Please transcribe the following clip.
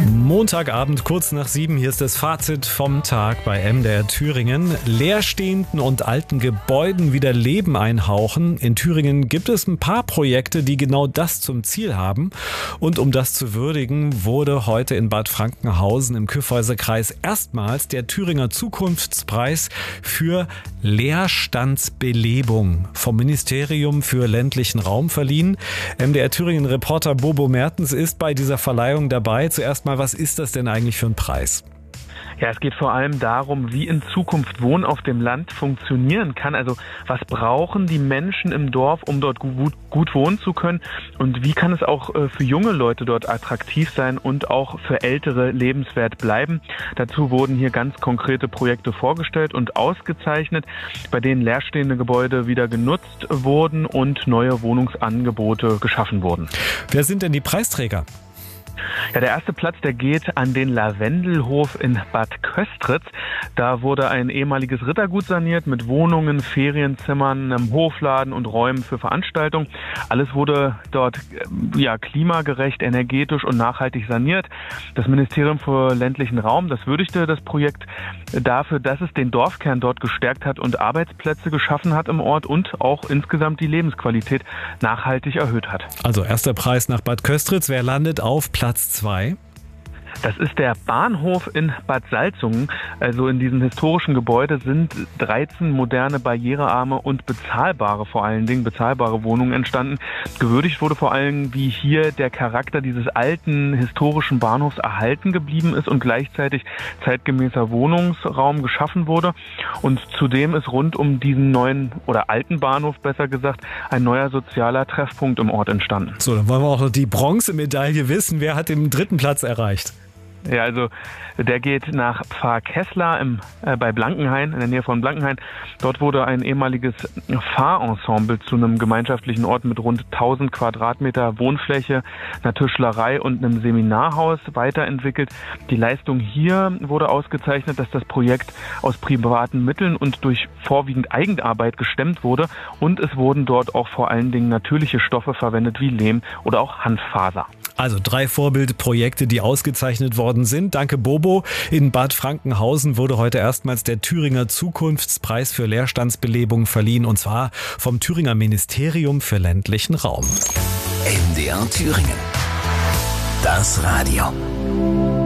Montagabend, kurz nach 7, hier ist das Fazit vom Tag bei MDR Thüringen. Leerstehenden und alten Gebäuden wieder Leben einhauchen. In Thüringen gibt es ein paar Projekte, die genau das zum Ziel haben. Und um das zu würdigen, wurde heute in Bad Frankenhausen im Kyffhäuserkreis erstmals der Thüringer Zukunftspreis für Leerstandsbelebung vom Ministerium für ländlichen Raum verliehen. MDR Thüringen-Reporter Bobo Mertens ist bei dieser Verleihung dabei. Zuerst mal, was ist das denn eigentlich für ein Preis? Ja, es geht vor allem darum, wie in Zukunft Wohnen auf dem Land funktionieren kann. Also was brauchen die Menschen im Dorf, um dort gut wohnen zu können? Und wie kann es auch für junge Leute dort attraktiv sein und auch für Ältere lebenswert bleiben? Dazu wurden hier ganz konkrete Projekte vorgestellt und ausgezeichnet, bei denen leerstehende Gebäude wieder genutzt wurden und neue Wohnungsangebote geschaffen wurden. Wer sind denn die Preisträger? Ja, der erste Platz, der geht an den Lavendelhof in Bad Köstritz. Da wurde ein ehemaliges Rittergut saniert mit Wohnungen, Ferienzimmern, einem Hofladen und Räumen für Veranstaltungen. Alles wurde dort klimagerecht, energetisch und nachhaltig saniert. Das Ministerium für ländlichen Raum, das würdigte das Projekt dafür, dass es den Dorfkern dort gestärkt hat und Arbeitsplätze geschaffen hat im Ort und auch insgesamt die Lebensqualität nachhaltig erhöht hat. Also erster Preis nach Bad Köstritz. Wer landet auf Platz 2? Das ist der Bahnhof in Bad Salzungen. Also in diesem historischen Gebäude sind 13 moderne, barrierearme und vor allen Dingen bezahlbare Wohnungen entstanden. Gewürdigt wurde vor allem, wie hier der Charakter dieses alten historischen Bahnhofs erhalten geblieben ist und gleichzeitig zeitgemäßer Wohnungsraum geschaffen wurde. Und zudem ist rund um diesen neuen oder alten Bahnhof, besser gesagt, ein neuer sozialer Treffpunkt im Ort entstanden. So, dann wollen wir auch noch die Bronzemedaille wissen. Wer hat den 3. Platz erreicht? Ja, also der geht nach Pfarrkessler bei Blankenhain, in der Nähe von Blankenhain. Dort wurde ein ehemaliges Pfarrensemble zu einem gemeinschaftlichen Ort mit rund 1000 Quadratmeter Wohnfläche, einer Tischlerei und einem Seminarhaus weiterentwickelt. Die Leistung hier wurde ausgezeichnet, dass das Projekt aus privaten Mitteln und durch vorwiegend Eigenarbeit gestemmt wurde. Und es wurden dort auch vor allen Dingen natürliche Stoffe verwendet wie Lehm oder auch Hanffaser. Also 3 Vorbildprojekte, die ausgezeichnet worden sind. Danke, Bobo. In Bad Frankenhausen wurde heute erstmals der Thüringer Zukunftspreis für Leerstandsbelebung verliehen, und zwar vom Thüringer Ministerium für ländlichen Raum. MDR Thüringen. Das Radio.